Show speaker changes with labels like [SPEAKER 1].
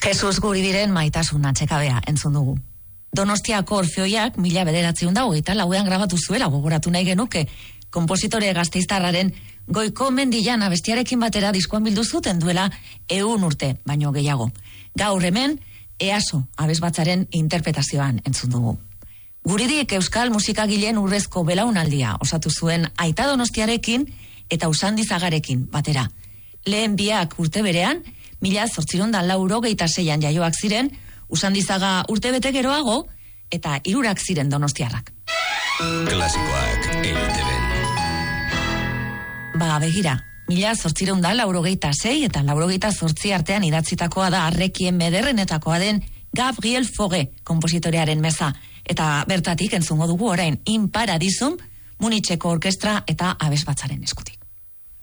[SPEAKER 1] Jesus guri diren maitasun atxekabea entzun dugu. Donostiako Orfeoiak 1924 grabatu zuela gogoratu nahi genuke. Konpositore gasteiztarraren Goiko Mendilan abestiarekin batera diskoan bildu zuten duela 100 urte, baino gehiago. Gaur hemen, EASO abesbatzaren interpretazioan entzun dugu. Guridik euskal musikagileen urrezko belaunaldia osatu zuen Aita Donostiarekin eta Usandizagarekin batera. Lehen biak urte berean, 1886an jaioak ziren, Usandizaga urte bete geroago eta 3 ziren donostiarrak.
[SPEAKER 2] Klasikoak EITB-n.
[SPEAKER 1] Begira, 1886 eta 88 artean idatzitakoa da Arrekien mederrenetakoa den Gabriel Fauré konpositorearen meza, eta bertatik entzungo dugu orain In Paradisum, Munitzeko orkestra eta abesbatzaren eskutik.